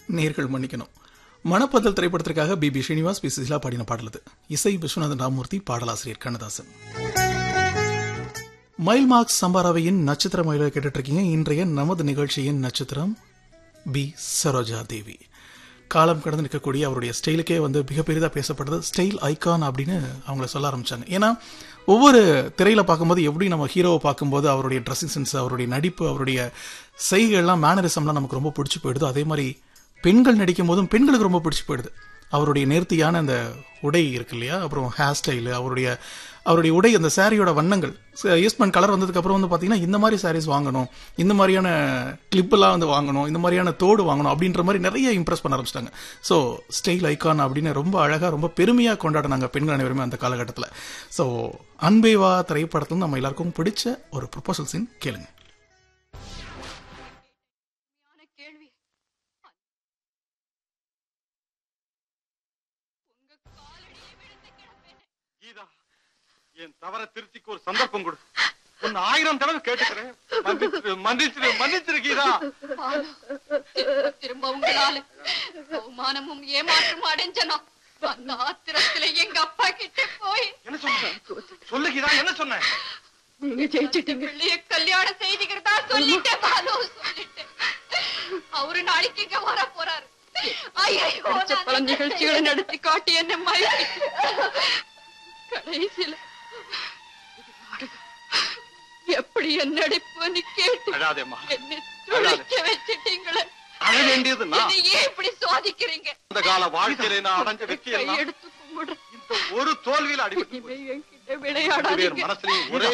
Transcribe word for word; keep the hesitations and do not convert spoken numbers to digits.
நேர்கள் மன்னிக்கணும். மணப்பந்தல் திரைப்படத்திற்காக B B Srinivas, B Susheela பாடின பாடல் இது. இசை விஸ்வநாதன் ராமமூர்த்தி, பாடலாசிரியர் கண்ணதாசன். மைல் மார்க்ஸ் சம்பாராவையின் நட்சத்திர மயிலை கேட்டுட்டு இருக்கீங்க. இன்றைய நமது நிகழ்ச்சியின் நட்சத்திரம் பி சரோஜா தேவி. காலம் கடந்து நிற்கக்கூடிய அவருடைய ஸ்டைலுக்கே வந்து மிகப்பெரிதாக பேசப்படுறது ஸ்டைல் ஐகான் அப்படின்னு அவங்கள சொல்ல ஆரம்பிச்சாங்க. ஏன்னா ஒவ்வொரு திரையில பார்க்கும்போது எப்படி நம்ம ஹீரோவை பார்க்கும்போது அவருடைய ட்ரெஸ்ஸிங் சென்ஸ், அவருடைய நடிப்பு, அவருடைய செய்கைகள்லாம், மேனரிசம்லாம் நமக்கு ரொம்ப பிடிச்சி போயிடுது. அதே மாதிரி பெண்கள் நடிக்கும் போதும் பெண்களுக்கு ரொம்ப பிடிச்சி போயிடுது. அவருடைய நேர்த்தியான அந்த உடை இருக்கு இல்லையா, அப்புறம் ஹேர் ஸ்டைலு, அவருடைய அவருடைய உடை, அந்த சாரியோட வண்ணங்கள், ஈஸ்ட்மன் கலர் வந்ததுக்கு அப்புறம் வந்து பார்த்தீங்கன்னா இந்த மாதிரி சாரீஸ் வாங்கணும், இந்த மாதிரியான கிளிப்பெல்லாம் வந்து வாங்கணும், இந்த மாதிரியான தோடு வாங்கணும் அப்படின்ற மாதிரி நிறைய இம்ப்ரெஸ் பண்ண ஆரம்பிச்சிட்டாங்க. ஸோ ஸ்டைல் ஐகான் அப்படின்னு ரொம்ப அழகாக ரொம்ப பெருமையாக கொண்டாடினாங்க பெண்கள் அனைவருமே அந்த காலகட்டத்தில். ஸோ அன்பேவா திரைப்படத்தில் நம்ம எல்லாருக்கும் பிடிச்ச ஒரு ப்ரொபோசல் சீன் கேளுங்க. என் தவற திருத்திக்கு ஒரு சந்தர்ப்பம் கொடு. உன் ஆயிரம் தடவை கேட்டுக்கிறேன். மன்னிச்சிரு மன்னிச்சிரு மன்னிச்சிரு கீதா. திரும்ப உங்களால அவமானமும் ஏமாற்றம் அடைஞ்சனா அந்த ஆத்திரத்துல எங்க அப்பா கிட்ட போய் என்ன சொன்ன? சொல்லு கீதா, என்ன சொன்ன? நீங்க ஜெயிச்சிட்டீங்க, பிள்ளைய கல்யாணம் செய்துக்கிறதா சொல்லிட்டேன் பாலு, சொல்லிட்டேன். அவரு நாளைக்கு இங்க வர போறாரு. பல நிகழ்ச்சிகளை நடத்தி காட்டி என்ன மயக்கி கடைசியில எப்படி என்ன நடிப்புன்னு கேட்டு என்ன துடிக்க வச்சிட்டீங்களே. அழ வேண்டியது நான். ஏன் இப்படி சோதிக்கிறீங்க? அந்த கால வாழ்க்கையில நான் அடைஞ்ச வெற்றி எடுத்து கும்பிடுறேன். இந்த ஒரு தோல்வியில அடிபட்டு என்கிட்ட விளையாடாதீங்க. மனசுலயும் ஒரே